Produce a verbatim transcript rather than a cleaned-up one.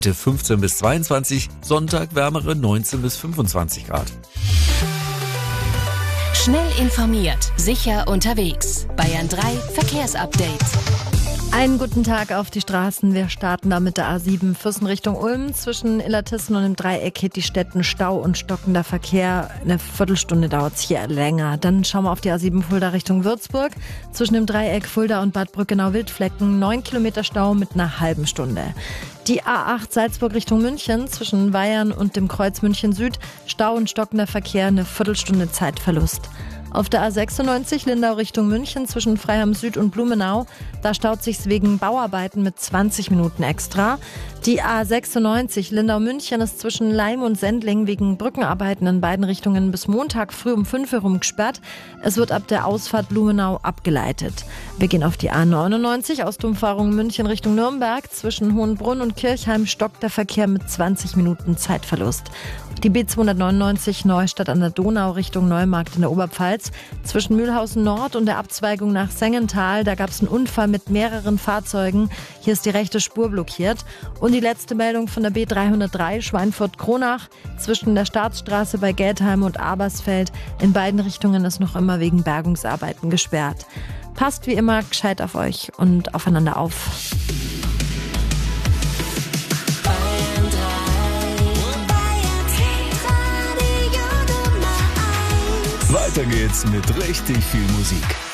fünfzehn bis zweiundzwanzig, Sonntag wärmere neunzehn bis fünfundzwanzig Grad. Schnell informiert, sicher unterwegs. Bayern drei Verkehrsupdate. Einen guten Tag auf die Straßen. Wir starten da mit der A sieben Füssen Richtung Ulm. Zwischen Illertissen und dem Dreieck geht die Städten Stau und stockender Verkehr. Eine Viertelstunde dauert es hier länger. Dann schauen wir auf die A sieben Fulda Richtung Würzburg. Zwischen dem Dreieck Fulda und Bad Brückenau-Wildflecken neun Kilometer Stau mit einer halben Stunde. Die A acht Salzburg Richtung München zwischen Weyern und dem Kreuz München Süd. Stau und stockender Verkehr, eine Viertelstunde Zeitverlust. Auf der A sechsundneunzig Lindau Richtung München zwischen Freiham Süd und Blumenau, da staut sich's wegen Bauarbeiten mit zwanzig Minuten extra. Die A sechsundneunzig Lindau München ist zwischen Laim und Sendling wegen Brückenarbeiten in beiden Richtungen bis Montag früh um fünf Uhr rum gesperrt. Es wird ab der Ausfahrt Blumenau abgeleitet. Wir gehen auf die A neunundneunzig Ostumfahrung München Richtung Nürnberg. Zwischen Hohenbrunn und Kirchheim stockt der Verkehr mit zwanzig Minuten Zeitverlust. Die B zweihundertneunundneunzig Neustadt an der Donau Richtung Neumarkt in der Oberpfalz. Zwischen Mühlhausen Nord und der Abzweigung nach Sengenthal, da gab es einen Unfall mit mehreren Fahrzeugen. Hier ist die rechte Spur blockiert. Und die letzte Meldung von der B dreihundertdrei Schweinfurt-Kronach. Zwischen der Staatsstraße bei Geldheim und Abersfeld. In beiden Richtungen ist noch immer wegen Bergungsarbeiten gesperrt. Passt wie immer gescheit auf euch und aufeinander auf. Weiter geht's mit richtig viel Musik.